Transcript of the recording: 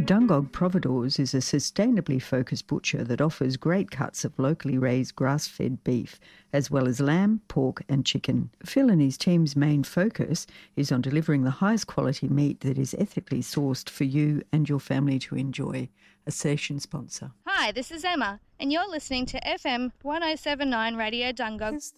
Dungog Providores is a sustainably focused butcher that offers great cuts of locally raised grass-fed beef, as well as lamb, pork and chicken. Phil and his team's main focus is on delivering the highest quality meat that is ethically sourced for you and your family to enjoy. A session sponsor. Hi, this is Emma, and you're listening to FM 1079 Radio Dungog.